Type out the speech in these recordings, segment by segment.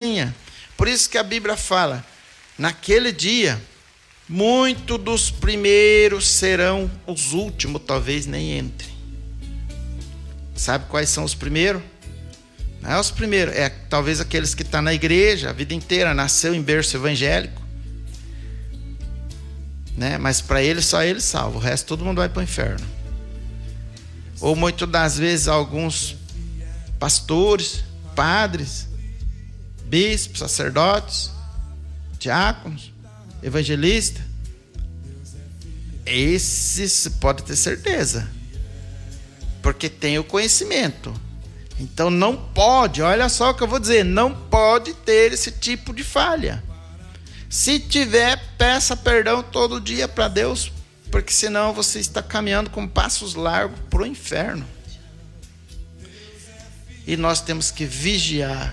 casinha. Por isso que a Bíblia fala, naquele dia, muitos dos primeiros serão os últimos, talvez nem entrem. Sabe quais são os primeiros? Não é os primeiros, é talvez aqueles que estão na igreja a vida inteira, nasceu em berço evangélico, né? Mas para ele, só ele salva, o resto todo mundo vai para o inferno. Ou muitas das vezes alguns pastores, padres, bispos, sacerdotes, diáconos, evangelistas, esses pode ter certeza, porque tem o conhecimento. Então não pode, olha só o que eu vou dizer, não pode ter esse tipo de falha. Se tiver, peça perdão todo dia para Deus, porque senão você está caminhando com passos largos para o inferno. E nós temos que vigiar,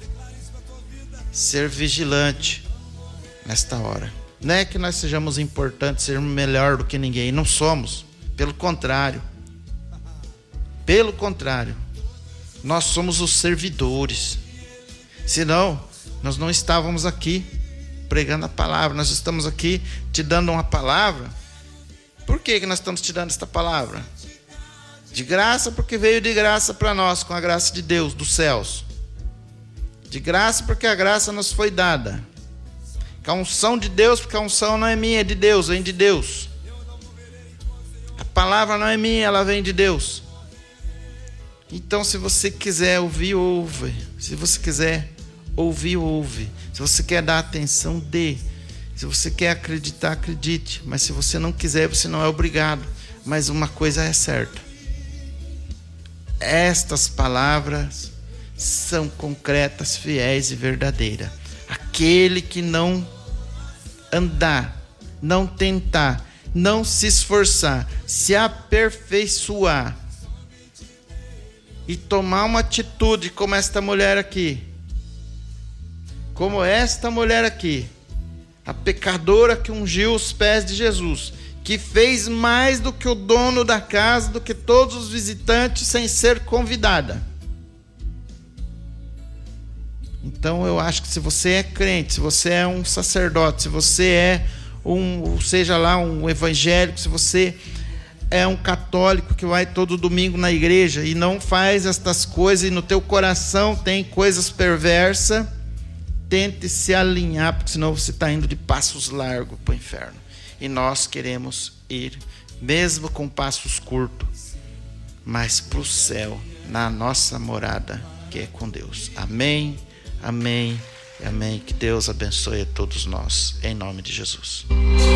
ser vigilante nesta hora. Não é que nós sejamos importantes, sermos melhor do que ninguém, não somos, pelo contrário. Pelo contrário, nós somos os servidores. Senão, nós não estávamos aqui pregando a palavra. Nós estamos aqui te dando uma palavra. Por que nós estamos te dando esta palavra? De graça, porque veio de graça para nós, com a graça de Deus, dos céus. De graça, porque a graça nos foi dada. Com a unção de Deus, porque a unção não é minha, é de Deus, vem de Deus. A palavra não é minha, ela vem de Deus. Então, se você quiser ouvir, ouve. Se você quiser ouvir, ouve. Se você quer dar atenção, dê. Se você quer acreditar, acredite. Mas se você não quiser, você não é obrigado. Mas uma coisa é certa. Estas palavras são concretas, fiéis e verdadeiras. Aquele que não andar, não tentar, não se esforçar, se aperfeiçoar e tomar uma atitude como esta mulher aqui, a pecadora que ungiu os pés de Jesus, que fez mais do que o dono da casa, do que todos os visitantes, sem ser convidada. Então eu acho que se você é crente, se você é um sacerdote, se você é um evangélico, se você é um católico que vai todo domingo na igreja e não faz estas coisas, e no teu coração tem coisas perversas, tente se alinhar, porque senão você está indo de passos largos para o inferno. E nós queremos ir, mesmo com passos curtos, mas para o céu, na nossa morada, que é com Deus. Amém, amém e amém. Que Deus abençoe a todos nós, em nome de Jesus.